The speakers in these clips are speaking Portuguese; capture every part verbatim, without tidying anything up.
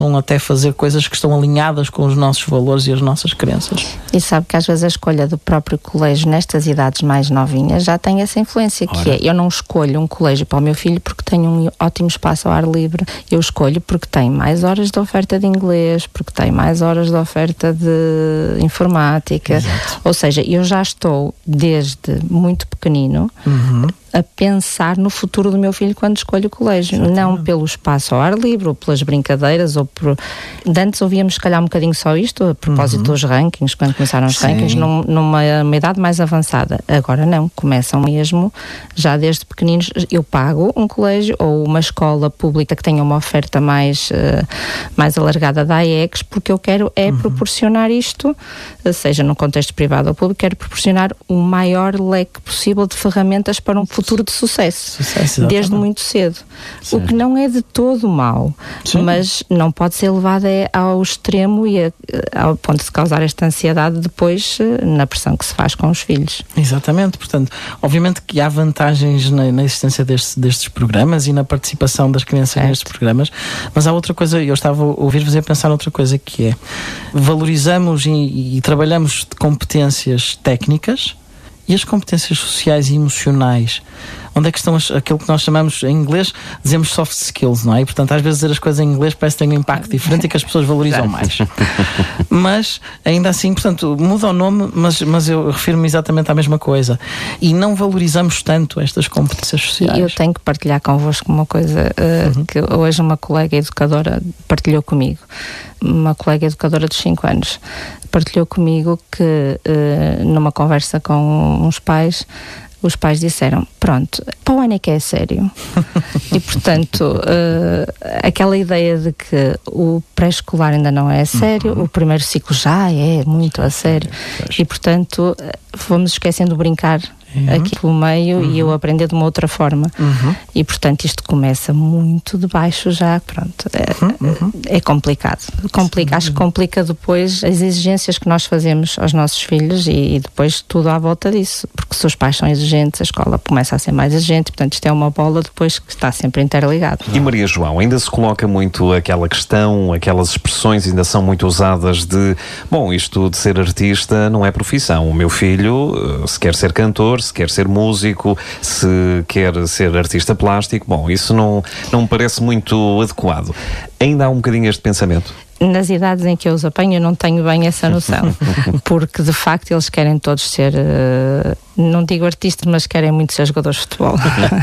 Vão até fazer coisas que estão alinhadas com os nossos valores e as nossas crenças. E sabe que às vezes a escolha do próprio colégio nestas idades mais novinhas já tem essa influência, que Ora. é, eu não escolho um colégio para o meu filho porque tem um ótimo espaço ao ar livre, eu escolho porque tem mais horas de oferta de inglês, porque tem mais horas de oferta de informática. Exato. Ou seja, eu já estou desde muito pequenino Uhum. a pensar no futuro do meu filho quando escolho o colégio. Exatamente. Não pelo espaço ao ar livre, ou pelas brincadeiras, ou por... De antes ouvíamos, se calhar, um bocadinho só isto, a propósito Uhum. dos rankings, quando começaram os Sim. rankings, num, numa uma idade mais avançada. Agora não, começam mesmo, já desde pequeninos, eu pago um colégio ou uma escola pública que tenha uma oferta mais, uh, mais alargada da A E C, porque eu quero é uhum. proporcionar isto, seja num contexto privado ou público, quero proporcionar o maior leque possível de ferramentas para um futuro de sucesso, Sucesso, desde muito cedo. Sim. O que não é de todo mau, Sim. mas não pode ser levado ao extremo e a, ao ponto de causar esta ansiedade depois na pressão que se faz com os filhos. Exatamente, portanto, obviamente que há vantagens na, na existência destes, destes programas e na participação das crianças certo. nestes programas, mas há outra coisa, eu estava a ouvir-vos a pensar outra coisa, que é, valorizamos e, e trabalhamos de competências técnicas e as competências sociais e emocionais. Onde é que estão as, aquilo que nós chamamos, em inglês, dizemos soft skills, não é? E, portanto, às vezes dizer as coisas em inglês parece que tem um impacto diferente e que as pessoas valorizam mais. Mas, ainda assim, portanto, muda o nome, mas, mas eu refiro-me exatamente à mesma coisa. E não valorizamos tanto estas competências sociais. Eu tenho que partilhar convosco uma coisa uh, uhum. que hoje uma colega educadora partilhou comigo. Uma colega educadora dos cinco anos partilhou comigo que, uh, numa conversa com uns pais, os pais disseram, pronto, para o ano é que é sério. E, portanto, uh, aquela ideia de que o pré-escolar ainda não é sério, uhum. o primeiro ciclo já é muito a sério. E, portanto, fomos esquecendo de brincar uhum. aqui pelo meio uhum. e eu aprender de uma outra forma. Uhum. E, portanto, isto começa muito de baixo já, pronto. É, uhum. é complicado. Complica, acho que complica depois as exigências que nós fazemos aos nossos filhos e, e depois tudo à volta disso. Porque se os pais são exigentes, a escola começa a ser mais exigente, portanto, isto é uma bola depois que está sempre interligado. E Maria João, ainda se coloca muito aquela questão, aquelas expressões ainda são muito usadas de, bom, isto de ser artista não é profissão. O meu filho, se quer ser cantor, se quer ser músico, se quer ser artista plástico, bom, isso não, não me parece muito adequado. Ainda há um bocadinho este pensamento? Nas idades em que eu os apanho, eu não tenho bem essa noção, porque de facto eles querem todos ser, uh, não digo artistas, mas querem muito ser jogadores de futebol.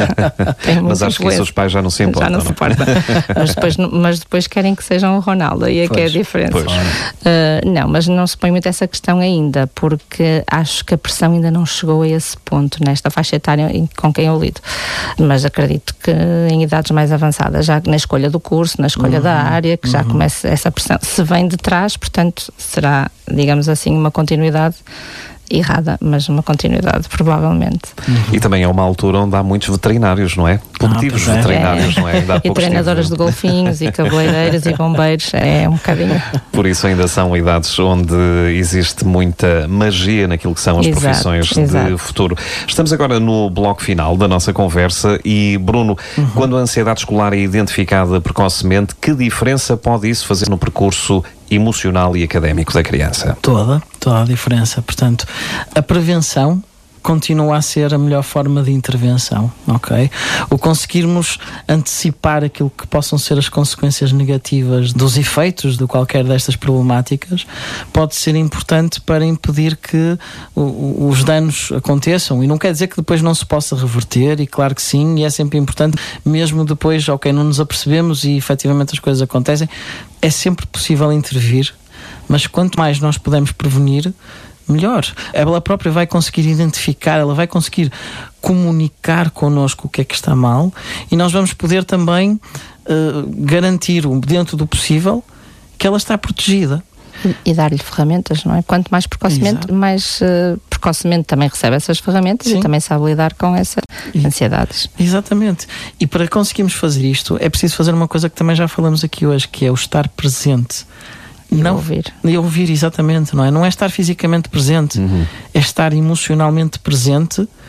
Mas acho que isso os pais já não se importam. Já não, não se importam. mas, depois, mas depois querem que sejam o Ronaldo, e é que é a diferença. Uh, não, mas não se põe muito essa questão ainda, porque acho que a pressão ainda não chegou a esse ponto nesta faixa etária com quem eu lido. Mas acredito que em idades mais avançadas, já na escolha do curso, na escolha uhum. da área, que já uhum. começa essa pressão. Se vem de trás, portanto, será, digamos assim, uma continuidade errada, mas uma continuidade, provavelmente. Uhum. E também é uma altura onde há muitos veterinários, não é? Produtivos ah, é. veterinários, é. não é? E treinadoras tive... de golfinhos e cabeleireiras e bombeiros, é um bocadinho. Por isso ainda são idades onde existe muita magia naquilo que são as exato, profissões exato. de futuro. Estamos agora no bloco final da nossa conversa e, Bruno, uhum. quando a ansiedade escolar é identificada precocemente, que diferença pode isso fazer no percurso emocional e académico da criança? Toda, toda a diferença. Portanto, a prevenção continua a ser a melhor forma de intervenção, ok? O conseguirmos antecipar aquilo que possam ser as consequências negativas dos efeitos de qualquer destas problemáticas pode ser importante para impedir que o, os danos aconteçam, e não quer dizer que depois não se possa reverter, e claro que sim, e é sempre importante, mesmo depois, ok, não nos apercebemos e efetivamente as coisas acontecem, é sempre possível intervir, mas quanto mais nós pudermos prevenir, melhor. Ela própria vai conseguir identificar, ela vai conseguir comunicar connosco o que é que está mal, e nós vamos poder também uh, garantir, dentro do possível, que ela está protegida. E dar-lhe ferramentas, não é? Quanto mais precocemente, Exato. mais uh, precocemente também recebe essas ferramentas Sim. e também sabe lidar com essas ansiedades. Exatamente. E para conseguirmos fazer isto, é preciso fazer uma coisa que também já falamos aqui hoje, que é o estar presente. E não ouvir. E ouvir, exatamente, não é? Não é estar fisicamente presente, uhum. é estar emocionalmente presente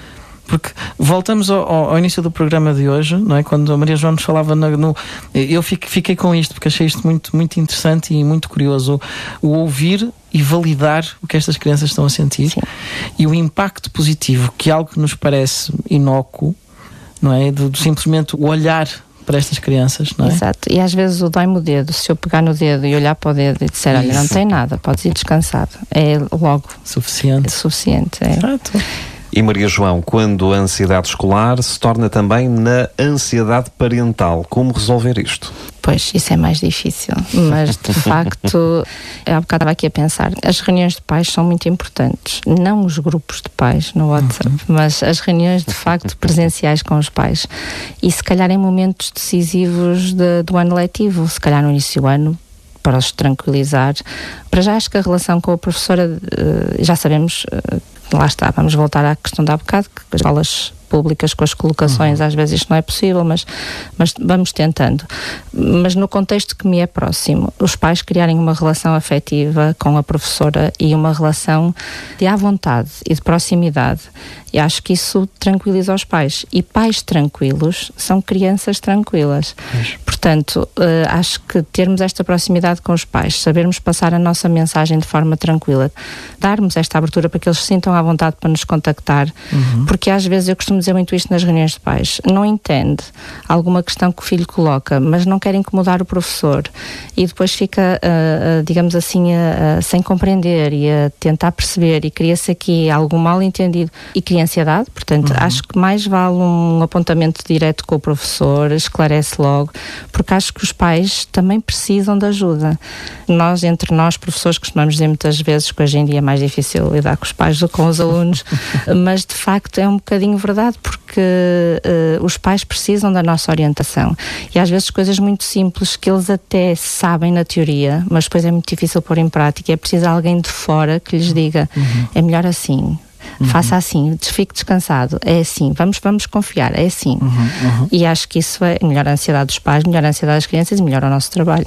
Porque voltamos ao, ao início do programa de hoje, não é? Quando a Maria João nos falava na, no... Eu fiquei, fiquei com isto, porque achei isto muito, muito interessante e muito curioso. O, o ouvir e validar o que estas crianças estão a sentir. Sim. E o impacto positivo, que é algo que nos parece inócuo, não é? Do, do simplesmente o olhar para estas crianças, não é? Exato, e às vezes o dói-me o dedo, se eu pegar no dedo e olhar para o dedo e disser, olha, não tem nada, podes ir descansado, é logo suficiente. É suficiente, é. Exato. E Maria João, quando a ansiedade escolar se torna também na ansiedade parental, como resolver isto? Pois, isso é mais difícil, mas de facto, há bocado estava aqui a pensar, as reuniões de pais são muito importantes, não os grupos de pais no WhatsApp, uhum. mas as reuniões de facto presenciais com os pais, e se calhar em momentos decisivos de, do ano letivo, se calhar no início do ano, para os tranquilizar. Para já acho que a relação com a professora, já sabemos, lá está, vamos voltar à questão de há bocado, que as escolas públicas com as colocações, uhum. às vezes isto não é possível, mas, mas vamos tentando. Mas no contexto que me é próximo, os pais criarem uma relação afetiva com a professora e uma relação de à vontade e de proximidade, e acho que isso tranquiliza os pais. E pais tranquilos são crianças tranquilas. Uhum. Portanto, uh, acho que termos esta proximidade com os pais, sabermos passar a nossa mensagem de forma tranquila, darmos esta abertura para que eles se sintam à vontade para nos contactar, uhum. porque às vezes eu costumo dizer muito isto nas reuniões de pais, não entende alguma questão que o filho coloca, mas não quer incomodar o professor e depois fica, uh, uh, digamos assim, uh, uh, sem compreender e a tentar perceber, e cria-se aqui algum mal entendido e cria ansiedade. Portanto, uhum. acho que mais vale um apontamento direto com o professor, esclarece logo, porque acho que os pais também precisam de ajuda. Nós, entre nós, professores, costumamos dizer muitas vezes que hoje em dia é mais difícil lidar com os pais do que com os alunos, mas de facto é um bocadinho verdade, porque uh, os pais precisam da nossa orientação. E às vezes coisas muito simples que eles até sabem na teoria, mas depois é muito difícil pôr em prática. É preciso alguém de fora que lhes diga, uhum. é melhor assim. Uhum. Faça assim, fique descansado, é assim, vamos, vamos confiar, é assim. Uhum, uhum. E acho que isso é melhor a ansiedade dos pais, melhor a ansiedade das crianças e melhor o nosso trabalho.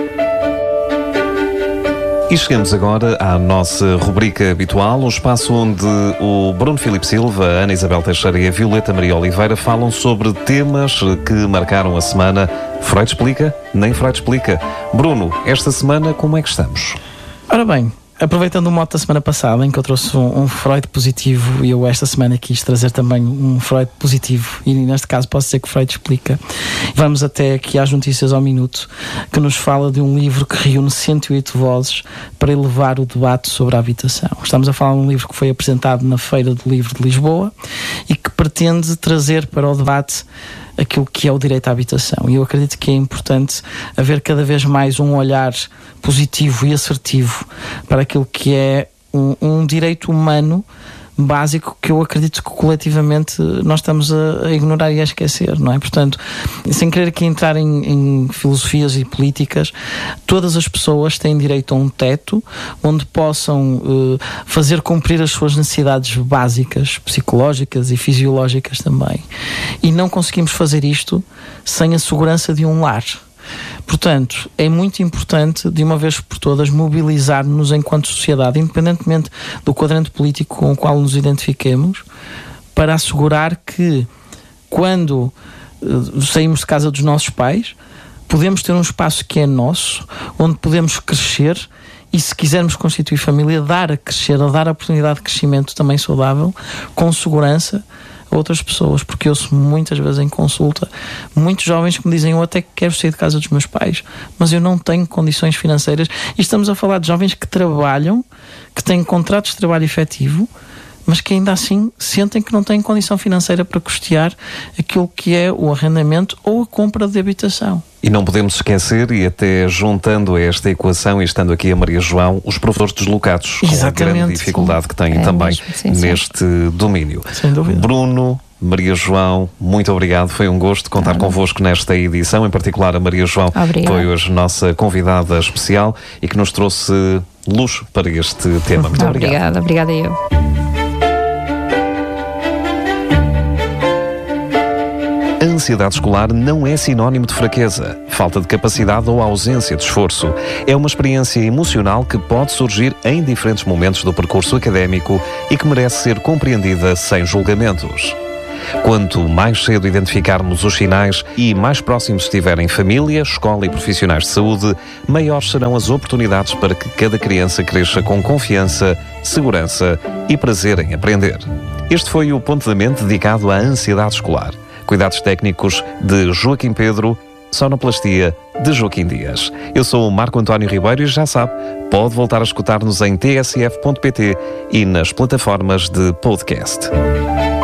E chegamos agora à nossa rubrica habitual, um espaço onde o Bruno Filipe Silva, a Ana Isabel Teixeira e a Violeta Maria Oliveira falam sobre temas que marcaram a semana. Freud explica? Nem Freud explica. Bruno, esta semana como é que estamos? Ora bem, aproveitando o mote da semana passada, em que eu trouxe um, um Freud positivo, e eu esta semana quis trazer também um Freud positivo, e neste caso posso dizer que Freud explica. Vamos até aqui às notícias ao minuto, que nos fala de um livro que reúne cento e oito vozes para elevar o debate sobre a habitação. Estamos a falar de um livro que foi apresentado na Feira do Livro de Lisboa e que pretende trazer para o debate aquilo que é o direito à habitação. E eu acredito que é importante haver cada vez mais um olhar positivo e assertivo para aquilo que é um, um direito humano básico que eu acredito que coletivamente nós estamos a, a ignorar e a esquecer, não é? Portanto, sem querer aqui entrar em, em filosofias e políticas, todas as pessoas têm direito a um teto onde possam uh, fazer cumprir as suas necessidades básicas, psicológicas e fisiológicas também. E não conseguimos fazer isto sem a segurança de um lar. Portanto, é muito importante, de uma vez por todas, mobilizar-nos enquanto sociedade, independentemente do quadrante político com o qual nos identifiquemos, para assegurar que, quando uh, saímos de casa dos nossos pais, podemos ter um espaço que é nosso, onde podemos crescer e, se quisermos constituir família, dar a crescer, a dar a oportunidade de crescimento também saudável, com segurança, a outras pessoas, porque eu ouço muitas vezes em consulta muitos jovens que me dizem: eu até quero sair de casa dos meus pais, mas eu não tenho condições financeiras. E estamos a falar de jovens que trabalham, que têm contratos de trabalho efetivo, mas que ainda assim sentem que não têm condição financeira para custear aquilo que é o arrendamento ou a compra de habitação. E não podemos esquecer, e até juntando a esta equação e estando aqui a Maria João, os professores deslocados, com a grande dificuldade sim. que têm é também mesmo, sim, neste sim. domínio. Sem dúvida. Bruno, Maria João, muito obrigado. Foi um gosto contar ah, convosco nesta edição. Em particular, a Maria João Obrigada. Foi hoje nossa convidada especial e que nos trouxe luz para este tema. Muito obrigado. Obrigada, obrigada eu. A ansiedade escolar não é sinónimo de fraqueza, falta de capacidade ou ausência de esforço. É uma experiência emocional que pode surgir em diferentes momentos do percurso académico e que merece ser compreendida sem julgamentos. Quanto mais cedo identificarmos os sinais e mais próximos estiverem família, escola e profissionais de saúde, maiores serão as oportunidades para que cada criança cresça com confiança, segurança e prazer em aprender. Este foi o Ponto da Mente dedicado à ansiedade escolar. Cuidados técnicos de Joaquim Pedro, sonoplastia de Joaquim Dias. Eu sou o Marco António Ribeiro e já sabe, pode voltar a escutar-nos em t s f ponto p t e nas plataformas de podcast.